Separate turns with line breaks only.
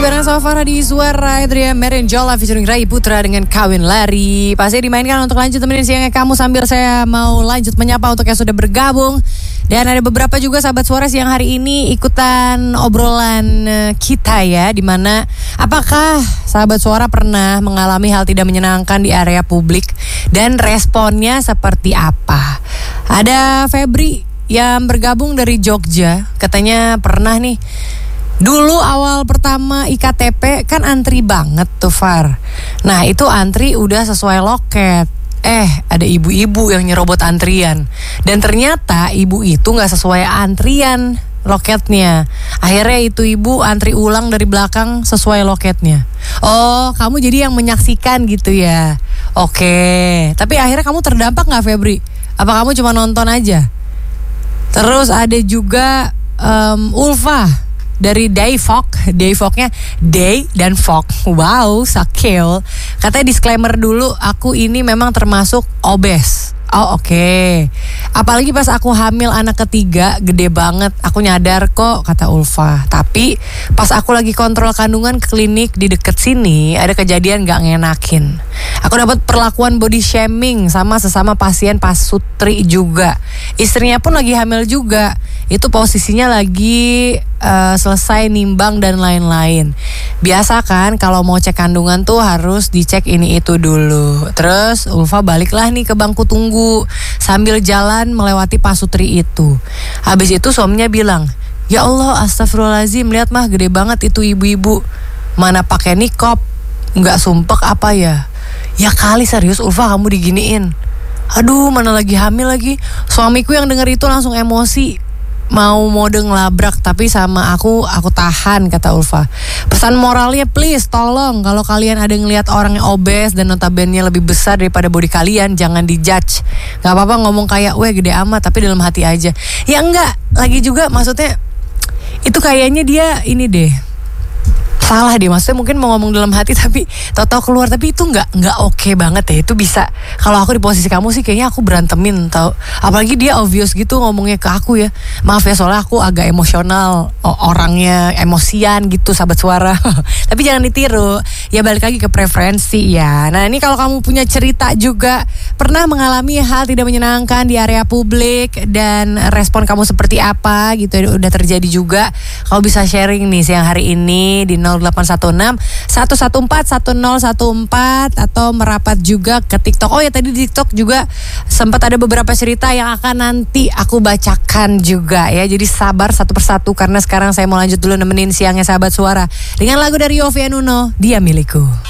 bareng sama Farah di Suara Adria Merenjola featuring Rai Putra dengan Kawin Lari. Pasti dimainkan untuk lanjut temenin siangnya kamu sambil saya mau lanjut menyapa untuk yang sudah bergabung. Dan ada beberapa juga sahabat suara siang hari ini ikutan obrolan kita ya. Dimana apakah sahabat suara pernah mengalami hal tidak menyenangkan di area publik dan responnya seperti apa? Ada Febri yang bergabung dari Jogja, katanya pernah nih. Dulu awal pertama IKTP kan antri banget tuh Far. Nah itu antri udah sesuai loket. Ada ibu-ibu yang nyerobot antrian. Dan ternyata ibu itu gak sesuai antrian loketnya. Akhirnya itu ibu antri ulang dari belakang sesuai loketnya. Oh, kamu jadi yang menyaksikan gitu ya. Oke, tapi akhirnya kamu terdampak gak Febri? Apa kamu cuma nonton aja? Terus ada juga Ulfa dari Dayfok-nya Day dan Fok. Wow, sakil. Katanya disclaimer dulu, aku ini memang termasuk obes. Oh oke. Apalagi pas aku hamil anak ketiga, gede banget. Aku nyadar kok, kata Ulfa. Tapi pas aku lagi kontrol kandungan ke klinik di deket sini, ada kejadian gak ngenakin. Aku dapat perlakuan body shaming sama sesama pasien pasutri juga. Istrinya pun lagi hamil juga. Itu posisinya lagi selesai nimbang dan lain-lain. Biasa kan kalau mau cek kandungan tuh harus dicek ini itu dulu. Terus Ulfa baliklah nih ke bangku tunggu sambil jalan melewati pasutri itu. Habis itu suaminya bilang, "Ya Allah, astagfirullahaladzim, lihat mah gede banget itu ibu-ibu. Mana pakai nikop, nggak sumpek apa ya?" Ya kali serius Ulfa kamu diginiin. Aduh, mana lagi hamil lagi. Suamiku yang denger itu langsung emosi. Mau mode ngelabrak, tapi sama aku tahan, kata Ulfa. Pesan moralnya please tolong, kalau kalian ada ngelihat orang yang obes dan notabene lebih besar daripada body kalian, jangan dijudge. Gak apa-apa ngomong kayak weh gede amat, tapi dalam hati aja. Ya enggak, lagi juga maksudnya itu kayaknya dia ini deh, salah deh, maksudnya mungkin mau ngomong dalam hati tapi tahu-tahu keluar, tapi itu nggak oke banget ya. Itu bisa, kalau aku di posisi kamu sih kayaknya aku berantemin tau. Apalagi dia obvious gitu ngomongnya ke aku ya. Maaf ya soalnya aku agak emosional, orangnya emosian gitu sahabat suara. Tapi jangan ditiru. Ya balik lagi ke preferensi ya. Nah ini kalau kamu punya cerita juga pernah mengalami hal tidak menyenangkan di area publik dan respon kamu seperti apa gitu, udah terjadi juga, kamu bisa sharing nih siang hari ini di 0816 114 1014 atau merapat juga ke TikTok. Oh ya tadi di TikTok juga sempat ada beberapa cerita yang akan nanti aku bacakan juga ya. Jadi sabar satu persatu karena sekarang saya mau lanjut dulu nemenin siangnya sahabat suara dengan lagu dari Yovie and Uno, Dia Milikku.